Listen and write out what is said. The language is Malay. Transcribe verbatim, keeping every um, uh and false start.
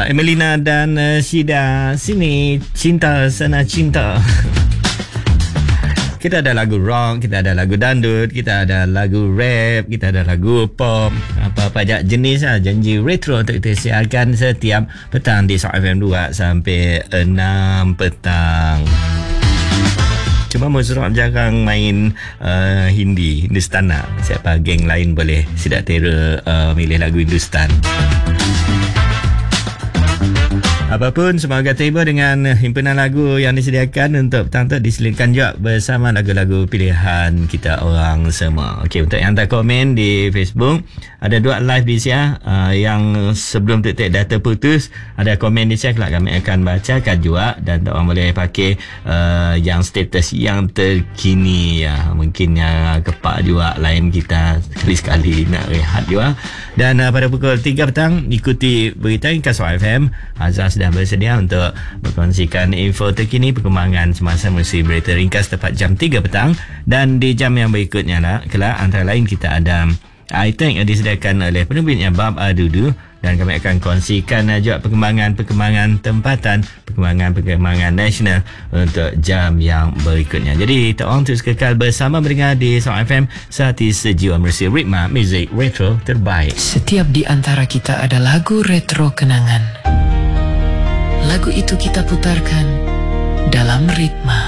uh, Emelina dan uh, Syida. Sini cinta sana cinta. Kita ada lagu rock, kita ada lagu dandut, kita ada lagu rap, kita ada lagu pop, apa-apa aja jenis lah. Janji retro untuk kita siarkan setiap petang di Shock F M dua sampai enam petang. Cuma Musrab jarang main uh, Hindi, Hindustan lah. Siapa geng lain boleh Sidak Tera uh, milih lagu Hindustan. Apapun, semoga terhibur dengan himpunan lagu yang disediakan untuk petang tu, diselipkan juga bersama lagu-lagu pilihan kita orang semua. Okey, untuk yang hantar komen di Facebook, ada dua live di sini uh, yang sebelum titik data putus, ada komen di sini kelak kami akan bacakan juga, dan orang boleh pakai uh, yang status yang terkini ya. Mungkin yang kepak juga lain kita sekali-sekali nak rehat juga. Dan uh, pada pukul tiga petang ikuti berita Ringkas Shock F M. Azaz dah bersedia untuk berkongsikan info terkini perkembangan semasa musim berita ringkas tepat jam tiga petang. Dan di jam yang berikutnya lah, kelak antara lain kita ada iTech yang disediakan oleh penerbitnya Bab Adudu, dan kami akan kongsikan juga perkembangan-perkembangan tempatan, perkembangan-perkembangan nasional untuk jam yang berikutnya. Jadi tak orang terus kekal bersama mendengar di Shock F M, Sehati Sejiwa Mersi Ritma Muzik Retro terbaik. Setiap di antara kita ada lagu retro kenangan. Lagu itu kita putarkan dalam ritma.